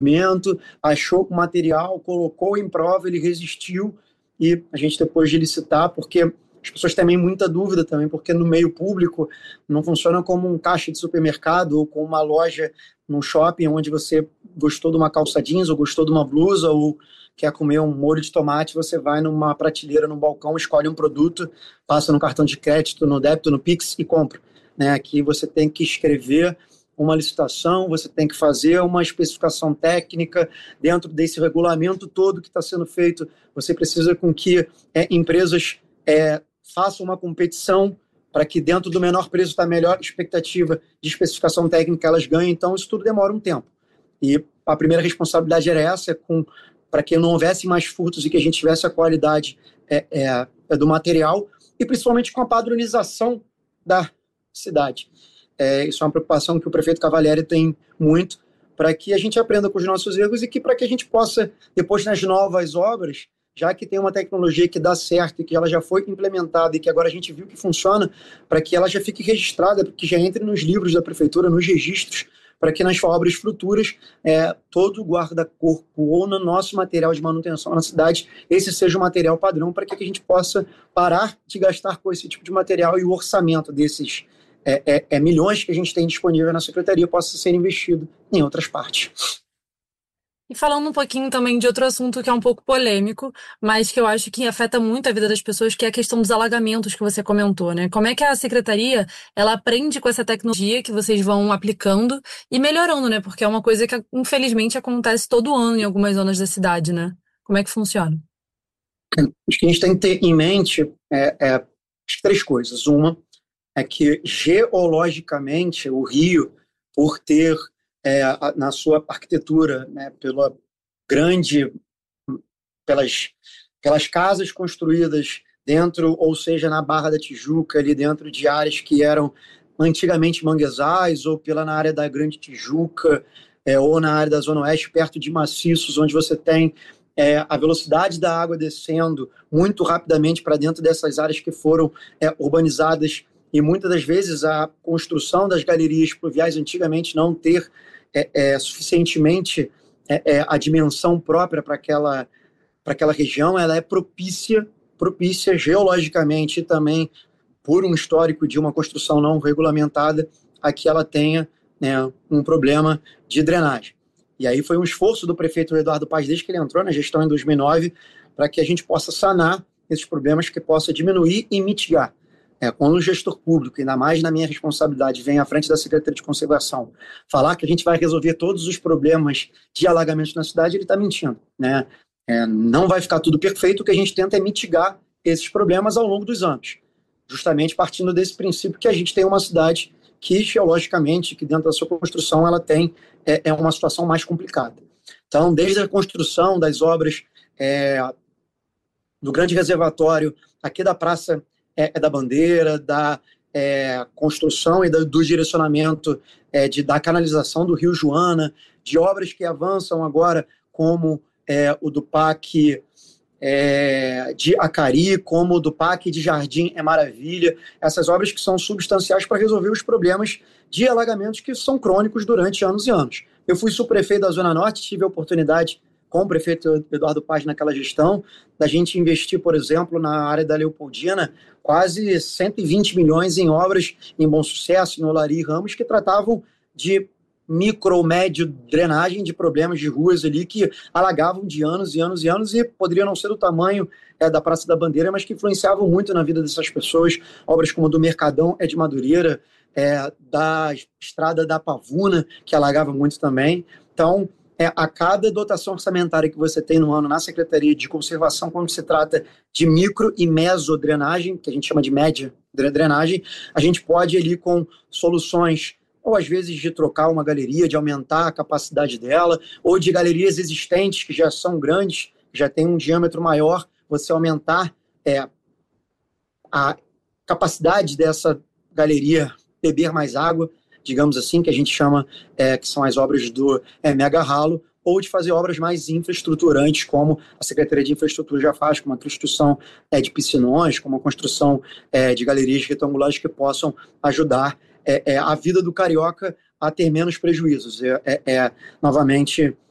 achou o material, colocou em prova, ele resistiu, e a gente, depois de licitar, porque as pessoas têm muita dúvida também, porque no meio público não funciona como um caixa de supermercado ou como uma loja num shopping onde você gostou de uma calça jeans ou gostou de uma blusa ou quer comer um molho de tomate, você vai numa prateleira, num balcão, escolhe um produto, passa no cartão de crédito, no débito, no Pix e compra. Né? Aqui você tem que escrever uma licitação, você tem que fazer uma especificação técnica dentro desse regulamento todo que está sendo feito. Você precisa com que empresas façam uma competição para que dentro do menor preço da melhor expectativa de especificação técnica elas ganhem. Então, isso tudo demora um tempo. E a primeira responsabilidade era essa, para que não houvesse mais furtos e que a gente tivesse a qualidade do material e principalmente com a padronização da cidade. Isso é uma preocupação que o prefeito Cavalieri tem muito, para que a gente aprenda com os nossos erros e que para que a gente possa, depois nas novas obras, já que tem uma tecnologia que dá certo e que ela já foi implementada e que agora a gente viu que funciona, para que ela já fique registrada, para que já entre nos livros da prefeitura, nos registros, para que nas obras futuras, todo guarda-corpo ou no nosso material de manutenção na cidade, esse seja o material padrão, para que a gente possa parar de gastar com esse tipo de material e o orçamento desses milhões que a gente tem disponível na secretaria possa ser investido em outras partes. E falando um pouquinho também de outro assunto que é um pouco polêmico, mas que eu acho que afeta muito a vida das pessoas, que é a questão dos alagamentos que você comentou, né? Como é que a secretaria, ela aprende com essa tecnologia que vocês vão aplicando e melhorando, né? Porque é uma coisa que, infelizmente, acontece todo ano em algumas zonas da cidade, né? Como é que funciona? Acho que a gente tem que ter em mente três coisas. Uma é que, geologicamente, o Rio, por ter na sua arquitetura, né, pelas casas construídas dentro, ou seja, na Barra da Tijuca, ali dentro de áreas que eram antigamente manguezais, ou na área da Grande Tijuca, ou na área da Zona Oeste, perto de maciços, onde você tem a velocidade da água descendo muito rapidamente para dentro dessas áreas que foram urbanizadas, e muitas das vezes a construção das galerias pluviais antigamente não ter suficientemente a dimensão própria para aquela região, ela é propícia geologicamente e também por um histórico de uma construção não regulamentada a que ela tenha, né, um problema de drenagem. E aí foi um esforço do prefeito Eduardo Paes, desde que ele entrou na gestão em 2009, para que a gente possa sanar esses problemas, que possa diminuir e mitigar. Quando o gestor público, ainda mais na minha responsabilidade, vem à frente da Secretaria de Conservação falar que a gente vai resolver todos os problemas de alagamentos na cidade, ele está mentindo, né? Não vai ficar tudo perfeito, o que a gente tenta é mitigar esses problemas ao longo dos anos, justamente partindo desse princípio que a gente tem uma cidade que, geologicamente, que dentro da sua construção, ela tem uma situação mais complicada. Então, desde a construção das obras do grande reservatório, aqui da Praça da Bandeira, da construção e do direcionamento da canalização do Rio Joana, de obras que avançam agora, como o do PAC de Acari, como o do PAC de Jardim Maravilha, essas obras que são substanciais para resolver os problemas de alagamentos que são crônicos durante anos e anos. Eu fui subprefeito da Zona Norte, tive a oportunidade, com o prefeito Eduardo Paes naquela gestão, da gente investir, por exemplo, na área da Leopoldina, quase 120 milhões em obras em Bom Sucesso, no Olari e Ramos, que tratavam de micro ou médio drenagem de problemas de ruas ali que alagavam de anos e anos e anos e poderiam não ser do tamanho da Praça da Bandeira, mas que influenciavam muito na vida dessas pessoas. Obras como a do Mercadão de Madureira, da Estrada da Pavuna, que alagava muito também. Então, a cada dotação orçamentária que você tem no ano na Secretaria de Conservação, quando se trata de micro e mesodrenagem, que a gente chama de média drenagem, a gente pode ali com soluções, ou às vezes de trocar uma galeria, de aumentar a capacidade dela, ou de galerias existentes que já são grandes, já tem um diâmetro maior, você aumentar a capacidade dessa galeria beber mais água, digamos assim, que a gente chama, que são as obras do mega ralo, ou de fazer obras mais infraestruturantes, como a Secretaria de Infraestrutura já faz, como a construção de piscinões, como a construção de galerias retangulares que possam ajudar a vida do carioca a ter menos prejuízos. Novamente,